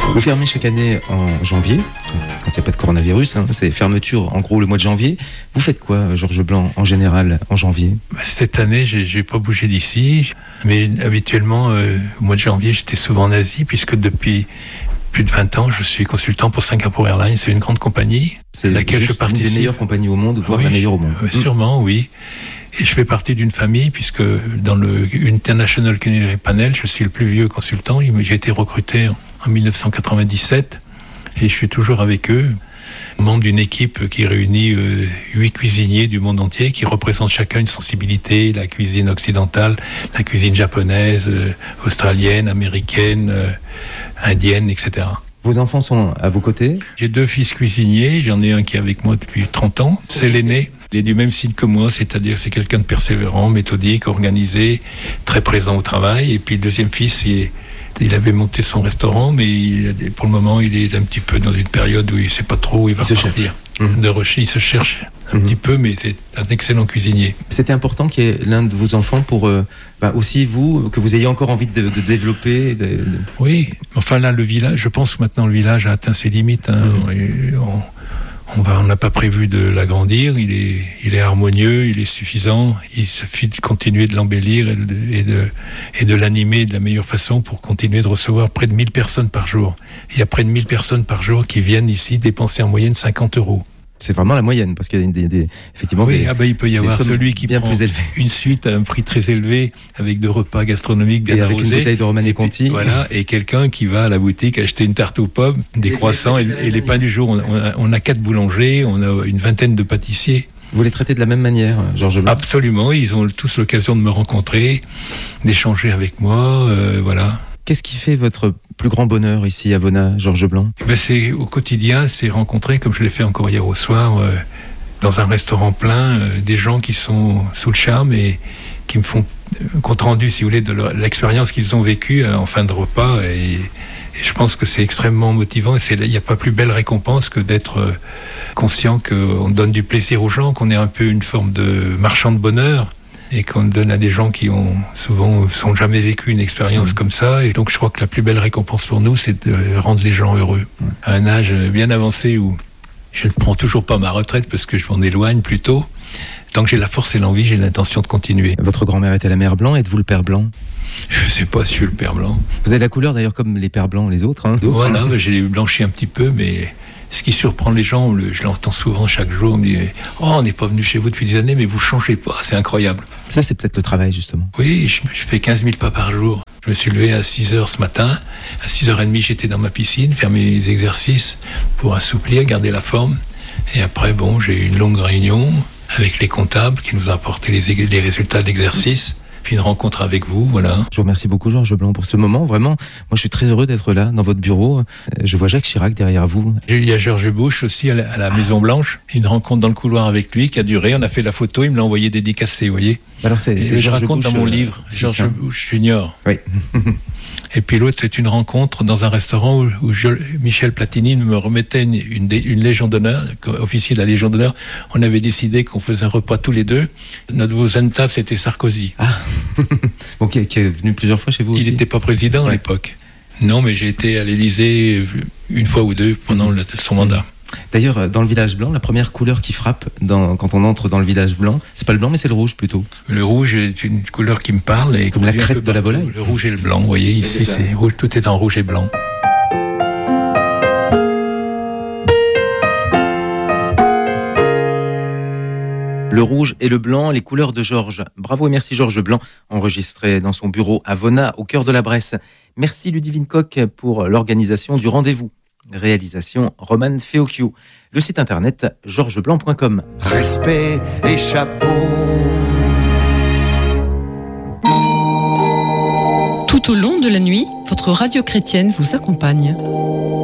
Vous fermez chaque année en janvier, quand il n'y a pas de coronavirus, c'est fermeture en gros le mois de janvier. Vous faites quoi, Georges Blanc, en général, en janvier ? Cette année, j'ai pas bougé d'ici, mais habituellement, au mois de janvier, j'étais souvent en Asie, puisque depuis plus de 20 ans, je suis consultant pour Singapore Airlines. C'est une grande compagnie à laquelle je participe. Une des meilleures compagnies au monde, voire la meilleure au monde. Sûrement, oui. Et je fais partie d'une famille, puisque dans le International Culinary Panel, je suis le plus vieux consultant. J'ai été recruté en 1997 et je suis toujours avec eux. Membre d'une équipe qui réunit 8 cuisiniers du monde entier qui représentent chacun une sensibilité, la cuisine occidentale, la cuisine japonaise, australienne, américaine, indienne, etc. Vos enfants sont à vos côtés ? J'ai 2 fils cuisiniers, j'en ai un qui est avec moi depuis 30 ans, c'est l'aîné. Il est du même style que moi, c'est-à-dire c'est quelqu'un de persévérant, méthodique, organisé, très présent au travail. Et puis le deuxième fils, il avait monté son restaurant, mais pour le moment, il est un petit peu dans une période où il ne sait pas trop où il va partir. Il se cherche un petit peu, mais c'est un excellent cuisinier. C'était important qu'il y ait l'un de vos enfants pour aussi vous, que vous ayez encore envie de développer. Oui, enfin là, le village, je pense que maintenant le village a atteint ses limites. Et on n'a pas prévu de l'agrandir, il est harmonieux, il est suffisant, il suffit de continuer de l'embellir et de l'animer de la meilleure façon pour continuer de recevoir près de 1000 personnes par jour. Il y a près de 1000 personnes par jour qui viennent ici dépenser en moyenne 50 €. C'est vraiment la moyenne, parce qu'il y a effectivement il peut y avoir celui qui prend une suite à un prix très élevé, avec 2 repas gastronomiques bien arrosés. Avec une bouteille de Romanée Conti. Voilà, et quelqu'un qui va à la boutique acheter une tarte aux pommes, des croissants et les pains du jour. On a 4 boulangers, on a une vingtaine de pâtissiers. Vous les traitez de la même manière, Georges Blanc ? Absolument, ils ont tous l'occasion de me rencontrer, d'échanger avec moi, voilà. Qu'est-ce qui fait votre plus grand bonheur ici à Vona, Georges Blanc ? C'est au quotidien, c'est rencontrer, comme je l'ai fait encore hier au soir, dans un restaurant plein, des gens qui sont sous le charme et qui me font compte rendu, si vous voulez, de l'expérience qu'ils ont vécue en fin de repas. Et je pense que c'est extrêmement motivant. Et il n'y a pas plus belle récompense que d'être conscient qu'on donne du plaisir aux gens, qu'on est un peu une forme de marchand de bonheur. Et qu'on donne à des gens qui ont sont jamais vécu une expérience comme ça. Et donc je crois que la plus belle récompense pour nous, c'est de rendre les gens heureux. À un âge bien avancé où je ne prends toujours pas ma retraite parce que je m'en éloigne plutôt. Tant que j'ai la force et l'envie, j'ai l'intention de continuer. Votre grand-mère était la mère Blanc, êtes-vous le père Blanc ? Je ne sais pas si je suis le père Blanc. Vous avez la couleur d'ailleurs comme les pères Blancs, les autres. Voilà, j'ai blanchi un petit peu, mais... Ce qui surprend les gens, je l'entends souvent chaque jour, on me dit « Oh, on n'est pas venu chez vous depuis des années, mais vous ne changez pas, c'est incroyable. » Ça, c'est peut-être le travail, justement. Oui, je fais 15 000 pas par jour. Je me suis levé à 6h ce matin. À 6h30, j'étais dans ma piscine, faire mes exercices pour assouplir, garder la forme. Et après, j'ai eu une longue réunion avec les comptables qui nous ont apporté les résultats de l'exercice. Puis une rencontre avec vous, voilà. Je vous remercie beaucoup, Georges Blanc, pour ce moment. Vraiment, moi, je suis très heureux d'être là, dans votre bureau. Je vois Jacques Chirac derrière vous. Il y a George Bush aussi à la Maison Blanche. Une rencontre dans le couloir avec lui qui a duré. On a fait la photo, il me l'a envoyé dédicacé, vous voyez. Alors, je raconte Bush, dans mon livre, George Bush Junior. Oui. Et puis l'autre, c'est une rencontre dans un restaurant où Michel Platini me remettait une Légion d'honneur, officier de la Légion d'honneur. On avait décidé qu'on faisait un repas tous les deux. Notre voisin de table, c'était Sarkozy. Ah, qui est venu plusieurs fois chez vous aussi. Il n'était pas président à l'époque. Non, mais j'ai été à l'Élysée une fois ou deux pendant son mandat. D'ailleurs, dans le village blanc, la première couleur qui frappe quand on entre dans le village blanc, c'est pas le blanc, mais c'est le rouge plutôt. Le rouge est une couleur qui me parle. Et comme la crête de la volaille. Le rouge et le blanc, vous voyez, ici, c'est rouge, tout est en rouge et blanc. Le rouge et le blanc, les couleurs de Georges. Bravo et merci Georges Blanc, enregistré dans son bureau à Vona, au cœur de la Bresse. Merci Ludivine Coq pour l'organisation du rendez-vous. Réalisation Roman Feocchio. Le site internet georgesblanc.com. Respect et chapeau. Tout au long de la nuit, votre radio chrétienne vous accompagne.